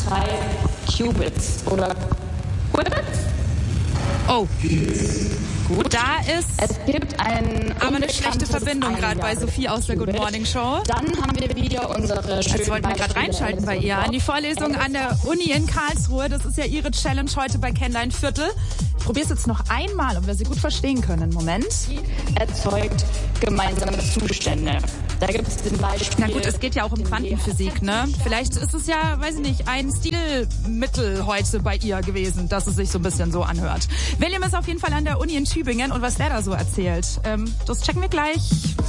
2 Qubits oder Qubits. Oh, gut. Da ist es gibt aber eine schlechte Verbindung gerade bei Sophie aus der Good Morning Show. Dann haben wir wieder unsere schönen. Jetzt wollten wir gerade reinschalten bei ihr an die Vorlesung an der Uni in Karlsruhe. Das ist ja ihre Challenge heute bei Kenn dein Viertel. Ich probiere es jetzt noch einmal, ob wir sie gut verstehen können. Moment. Erzeugt gemeinsame Zustände. Da gibt es zum Beispiel... Na gut, es geht ja auch um Quantenphysik, ne? Vielleicht ist es ja, weiß ich nicht, ein Stilmittel heute bei ihr gewesen, dass es sich so ein bisschen so anhört. William ist auf jeden Fall an der Uni in Tübingen und was der da so erzählt, das checken wir gleich.